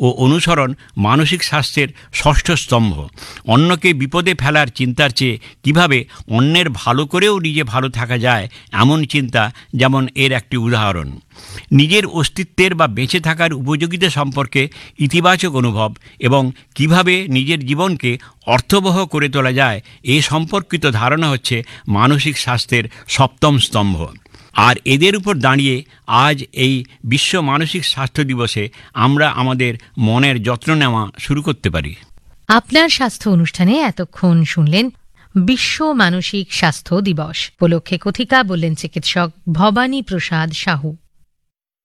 ও অনুসরণ মানসিক স্বাস্থ্যের ষষ্ঠ স্তম্ভ। অন্যকে বিপদে ফেলার চিন্তার চেয়ে কীভাবে অন্যের ভালো করেও নিজে ভালো থাকা যায় এমন চিন্তা যেমন এর একটি উদাহরণ। নিজের অস্তিত্বের বা বেঁচে থাকার উপযোগিতা সম্পর্কে ইতিবাচক অনুভব এবং কিভাবে নিজের জীবনকে অর্থবহ করে তোলা যায় এ সম্পর্কিত ধারণা হচ্ছে মানসিক স্বাস্থ্যের সপ্তম স্তম্ভ। আর এদের উপর দাঁড়িয়ে আজ এই বিশ্ব মানসিক স্বাস্থ্য দিবসে আমরা আমাদের মনের যত্ন নেওয়া শুরু করতে পারি। আপনার স্বাস্থ্য অনুষ্ঠানে এতক্ষণ শুনলেন বিশ্ব মানসিক স্বাস্থ্য দিবস উপলক্ষে কথিকা বললেন চিকিৎসক ভবানী প্রসাদ সাহু।